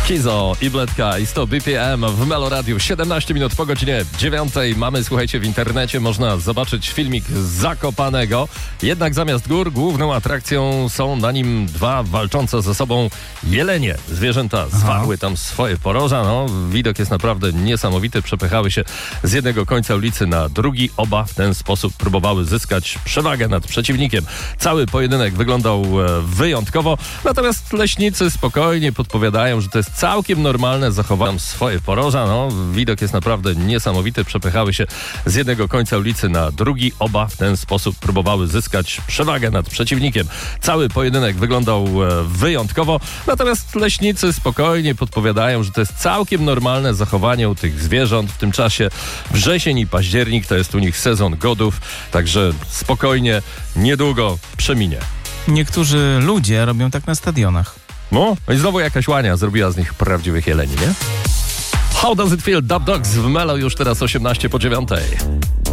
Kizo i Bledka i 100 BPM w Meloradiu. 17 minut po godzinie 9 mamy, słuchajcie, w internecie można zobaczyć filmik z Zakopanego. Jednak zamiast gór główną atrakcją są na nim dwa walczące ze sobą jelenie. Zwierzęta zwarły tam swoje poroża. No, widok jest naprawdę niesamowity. Przepychały się z jednego końca ulicy na drugi. Oba w ten sposób próbowały zyskać przewagę nad przeciwnikiem. Cały pojedynek wyglądał wyjątkowo. Natomiast leśnicy spokojnie podpowiadają, że to jest całkiem normalne zachowanie swoje poroża. No, widok jest naprawdę niesamowity. Przepychały się z jednego końca ulicy na drugi. Oba w ten sposób próbowały zyskać przewagę nad przeciwnikiem. Cały pojedynek wyglądał wyjątkowo. Natomiast leśnicy spokojnie podpowiadają, że to jest całkiem normalne zachowanie u tych zwierząt. W tym czasie wrzesień i październik to jest u nich sezon godów. Także spokojnie, niedługo przeminie. Niektórzy ludzie robią tak na stadionach. No i znowu jakaś łania zrobiła z nich prawdziwych jeleni, nie? How does it feel? Dub Dogs w Melo już teraz 18 po 9.